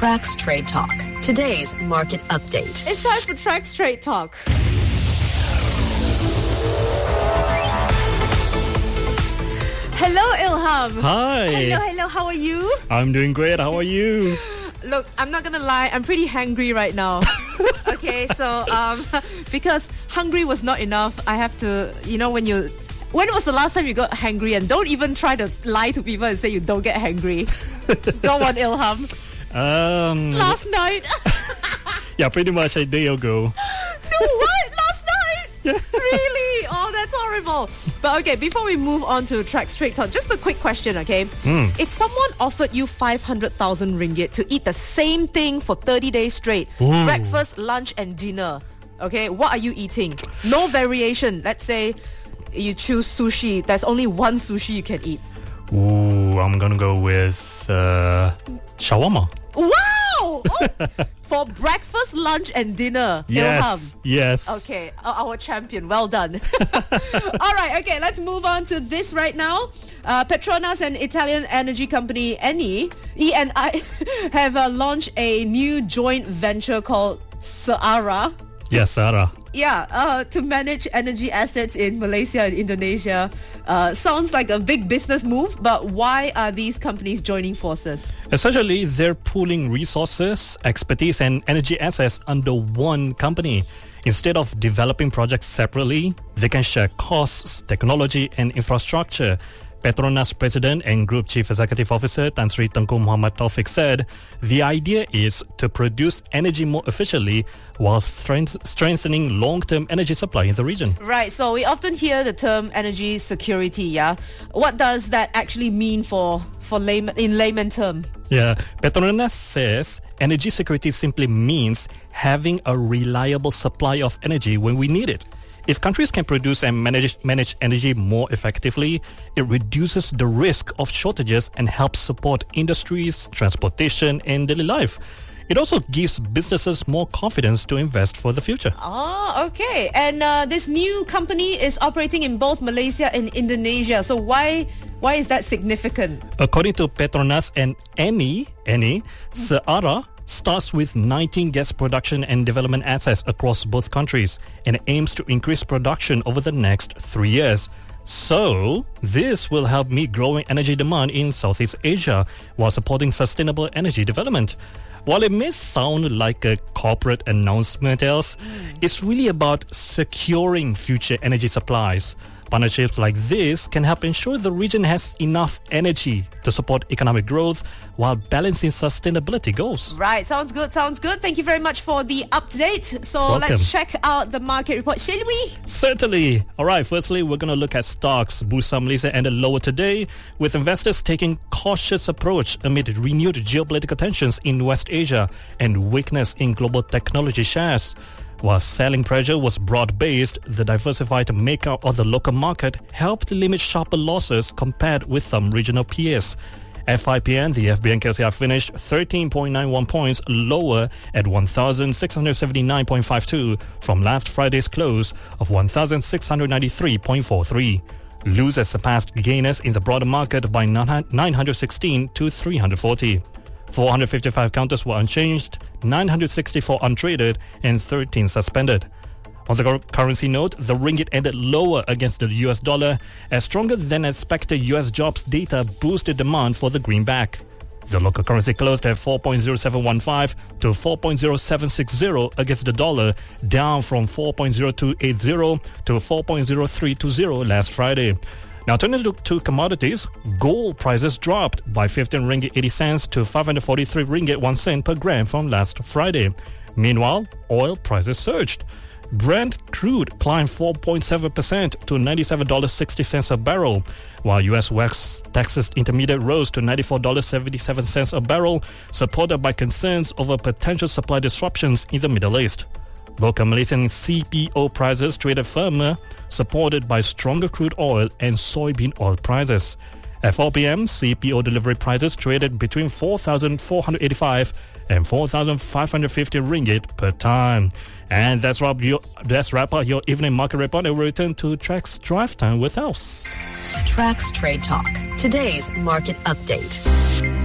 Trax Trade Talk. Today's market update. It's time for Trax Trade Talk. Hello, Ilham. Hi. Hello. How are you? I'm doing great. How are you? Look, I'm not gonna lie. I'm pretty hangry right now. Okay, so because hungry was not enough, I have to. When was the last time you got hangry? And don't even try to lie to people and say you don't get hangry. Go on, Ilham. Last night. Yeah, pretty much a day ago. No, what? Last night? Yeah. Really? Oh, that's horrible. But okay, before we move on to Trax Trade Talk, just a quick question, okay? If someone offered you 500,000 ringgit to eat the same thing for 30 days straight, breakfast, lunch and dinner, okay, what are you eating? No variation. Let's say you choose sushi. There's only one sushi you can eat. Ooh, I'm gonna go with shawarma. Wow! Oh, for breakfast, lunch and dinner. Yes, Ilham. yes. Okay, our champion. Well done. All right, okay, let's move on to this right now. Petronas and Italian energy company Eni have launched a new joint venture called Seara. Yes, Sarah. Yeah, to manage energy assets in Malaysia and Indonesia. Sounds like a big business move, but why are these companies joining forces? Essentially, they're pooling resources, expertise, and energy assets under one company. Instead of developing projects separately, they can share costs, technology, and infrastructure. Petronas President and Group Chief Executive Officer Tan Sri Tengku Muhammad Taufik said, the idea is to produce energy more efficiently while strengthening long-term energy supply in the region. Right, so we often hear the term energy security, yeah? What does that actually mean in layman term? Yeah, Petronas says energy security simply means having a reliable supply of energy when we need it. If countries can produce and manage energy more effectively, it reduces the risk of shortages and helps support industries, transportation, and daily life. It also gives businesses more confidence to invest for the future. Oh, okay. And this new company is operating in both Malaysia and Indonesia. So why is that significant? According to Petronas and Eni, Seara starts with 19 gas production and development assets across both countries and aims to increase production over the next 3 years. So, this will help meet growing energy demand in Southeast Asia while supporting sustainable energy development. While it may sound like a corporate announcement, it's really about securing future energy supplies. Partnerships like this can help ensure the region has enough energy to support economic growth while balancing sustainability goals. Right, sounds good. Thank you very much for the update. So Welcome. Let's check out the market report, shall we? Certainly. All right, firstly, we're going to look at stocks. Bursa Malaysia ended lower today, with investors taking cautious approach amid renewed geopolitical tensions in West Asia and weakness in global technology shares. While selling pressure was broad-based, the diversified makeup of the local market helped limit sharper losses compared with some regional peers. At 5 p.m., the FBN KLCR finished 13.91 points lower at 1,679.52 from last Friday's close of 1,693.43. Losers surpassed gainers in the broader market by 916 to 340. 455 counters were unchanged, 964 untraded, and 13 suspended. On the currency note, the ringgit ended lower against the US dollar as stronger than expected US jobs data boosted demand for the greenback. The local currency closed at 4.0715 to 4.0760 against the dollar, down from 4.0280 to 4.0320 last Friday. Now turning to commodities, gold prices dropped by 15 ringgit 80 cents to 543 ringgit 1 cent per gram from last Friday. Meanwhile, oil prices surged. Brent crude climbed 4.7% to $97.60 a barrel, while U.S. West Texas Intermediate rose to $94.77 a barrel, supported by concerns over potential supply disruptions in the Middle East. Local Malaysian CPO prices traded firmer, supported by stronger crude oil and soybean oil prices. At 4 p.m., CPO delivery prices traded between 4,485 and 4,550 ringgit per ton. And that's wrap up your evening market report, and we'll return to Trax Drive Time with us. Trax Trade Talk. Today's market update.